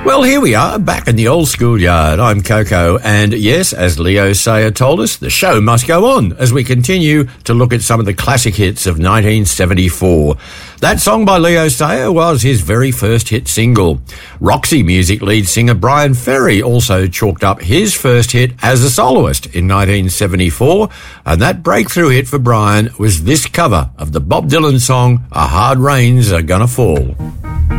Well, here we are, back in the old schoolyard. I'm Coco, and yes, as Leo Sayer told us, the show must go on as we continue to look at some of the classic hits of 1974. That song by Leo Sayer was his very first hit single. Roxy Music lead singer Brian Ferry also chalked up his first hit as a soloist in 1974, and that breakthrough hit for Brian was this cover of the Bob Dylan song, A Hard Rains Are Gonna Fall.